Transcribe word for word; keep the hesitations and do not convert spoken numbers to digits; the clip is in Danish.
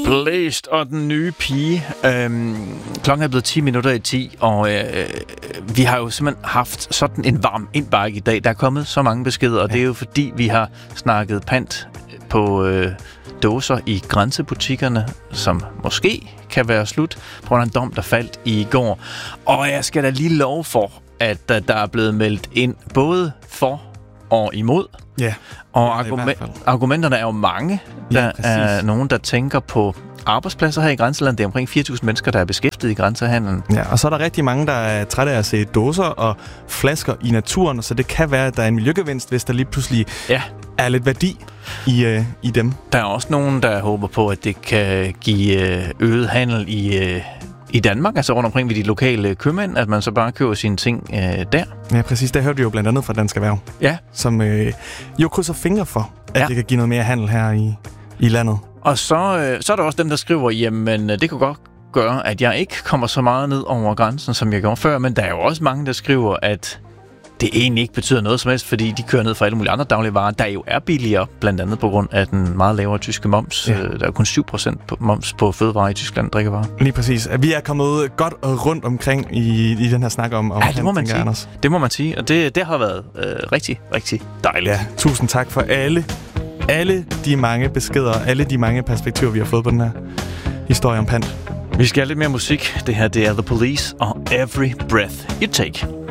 Blæst og den nye pige. Øhm, klokken er blevet ti minutter i ti, og øh, vi har jo simpelthen haft sådan en varm indbakke i dag. Der er kommet så mange beskeder, og ja. Det er jo fordi, vi har snakket pant på øh, dåser i grænsebutikkerne, som måske kan være slut på grund af en dom, der faldt i går. Og jeg skal da lige love for, at der er blevet meldt ind både for og imod. Ja. Og ja, argument, argumenterne er jo mange. Der ja, er nogen, der tænker på arbejdspladser her i grænselandet. Det er omkring fire tusind mennesker, der er beskæftiget i grænsehandlen. Ja, og så er der rigtig mange, der er trætte af at se dåser og flasker i naturen, så det kan være, at der er en miljøgevinst, hvis der lige pludselig ja. er lidt værdi i, øh, i dem. Der er også nogen, der håber på, at det kan give øget handel i, øh, i Danmark, altså rundt omkring ved de lokale købmænd, at man så bare køber sine ting øh, der. Ja, præcis. Det hørte vi jo blandt andet fra Dansk Erhverv. Ja. Som øh, jo krydser fingre for, at ja. det kan give noget mere handel her i, i landet. Og så, øh, så er der også dem, der skriver, jamen det kunne godt gøre, at jeg ikke kommer så meget ned over grænsen, som jeg gjorde før, men der er jo også mange, der skriver, at det egentlig ikke betyder noget som helst, fordi de kører ned for alle mulige andre dagligvarer, der jo er billigere, blandt andet på grund af den meget lavere tyske moms. Ja. Der er kun syv procent moms på fødevarer i Tyskland, drikkevarer. Lige præcis. Vi er kommet godt rundt omkring i, i den her snak om, om ja, det må man sige. Anders. Det må man sige, og det, det har været øh, rigtig, rigtig dejligt. Ja, tusind tak for alle, alle de mange beskeder, alle de mange perspektiver, vi har fået på den her historie om pant. Vi skal have lidt mere musik. Det her, det er The Police og Every Breath You Take.